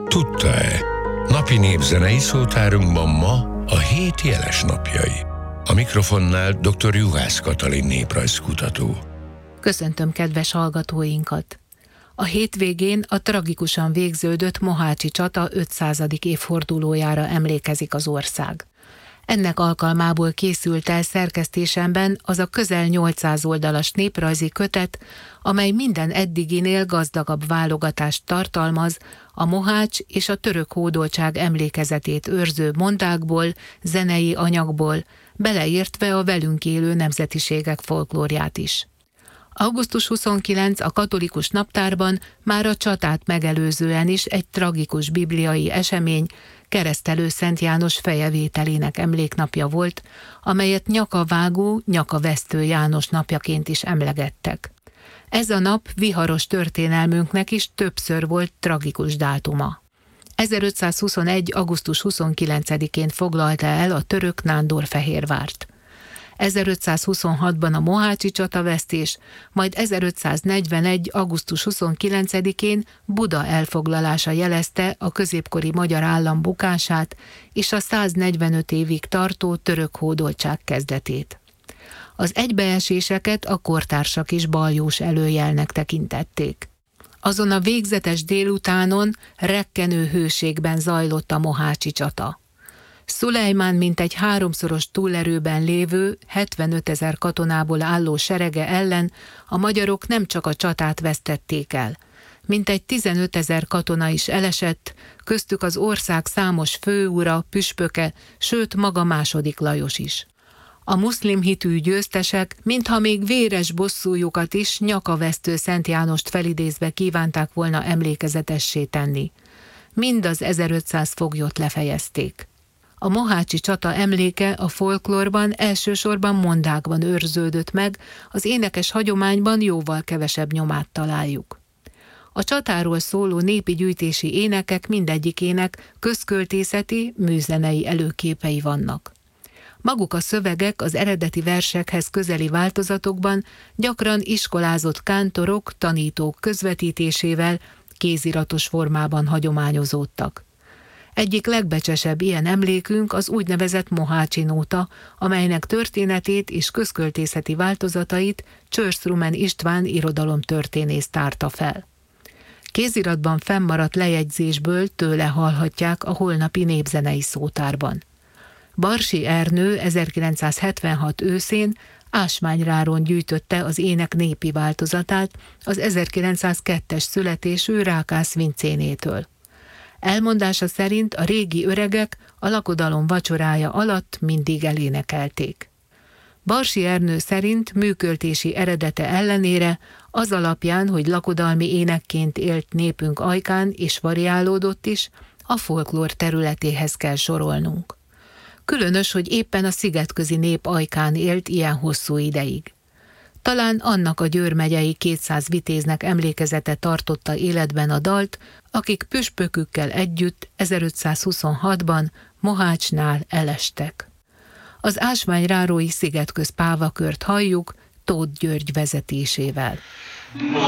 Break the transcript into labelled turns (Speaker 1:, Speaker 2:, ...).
Speaker 1: Tudta-e? Napi népzenei szótárunkban ma a hét jeles napjai. A mikrofonnál dr. Juhász Katalin néprajzkutató.
Speaker 2: Köszöntöm kedves hallgatóinkat! A hétvégén a tragikusan végződött mohácsi csata 500. évfordulójára emlékezik az ország. Ennek alkalmából készült el szerkesztésemben az a közel 800 oldalas néprajzi kötet, amely minden eddiginél gazdagabb válogatást tartalmaz a mohács és a török hódoltság emlékezetét őrző mondákból, zenei anyagból, beleértve a velünk élő nemzetiségek folklórját is. Augusztus 29 a katolikus naptárban már a csatát megelőzően is egy tragikus bibliai esemény, Keresztelő Szent János fejevételének emléknapja volt, amelyet nyakavágó, nyakavesztő János napjaként is emlegettek. Ez a nap viharos történelmünknek is többször volt tragikus dátuma. 1521. augusztus 29-én foglalta el a török Nándorfehérvárt. 1526-ban a mohácsi csatavesztés, majd 1541. augusztus 29-én Buda elfoglalása jelezte a középkori magyar állam bukását és a 145 évig tartó török hódoltság kezdetét. Az egybeeséseket a kortársak is baljós előjelnek tekintették. Azon a végzetes délutánon rekkenő hőségben zajlott a mohácsi csata. Szulejmán mintegy 3-szoros túlerőben lévő 75 000 katonából álló serege ellen a magyarok nem csak a csatát vesztették el. Mintegy 15 000 katona is elesett, köztük az ország számos főura, püspöke, sőt maga II. Lajos is. A muszlim hitű győztesek, mintha még véres bosszújukat is nyakavesztő Szent Jánost felidézve kívánták volna emlékezetessé tenni. Mind az 1500 foglyot lefejezték. A mohácsi csata emléke a folklórban elsősorban mondákban őrződött meg, az énekes hagyományban jóval kevesebb nyomát találjuk. A csatáról szóló népi gyűjtési énekek mindegyikének közköltészeti, műzenei előképei vannak. Maguk a szövegek az eredeti versekhez közeli változatokban gyakran iskolázott kántorok, tanítók közvetítésével kéziratos formában hagyományozódtak. Egyik legbecsesebb ilyen emlékünk az úgynevezett mohácsi nóta, amelynek történetét és közköltészeti változatait Csörszrumen István irodalomtörténész tárta fel. Kéziratban fennmaradt lejegyzésből tőle hallhatják a holnapi népzenei szótárban. Barsi Ernő 1976 őszén ásványráron gyűjtötte az ének népi változatát az 1902-es születésű Rákász Vincénétől. Elmondása szerint a régi öregek a lakodalom vacsorája alatt mindig elénekelték. Barsi Ernő szerint műköltési eredete ellenére az alapján, hogy lakodalmi énekként élt népünk ajkán és variálódott is, a folklór területéhez kell sorolnunk. Különös, hogy éppen a szigetközi nép ajkán élt ilyen hosszú ideig. Talán annak a Győr megyei 200 vitéznek emlékezete tartotta életben a dalt, akik püspökükkel együtt 1526-ban Mohácsnál elestek. Az ásványrárói szigetköz pávakört halljuk Tóth György vezetésével.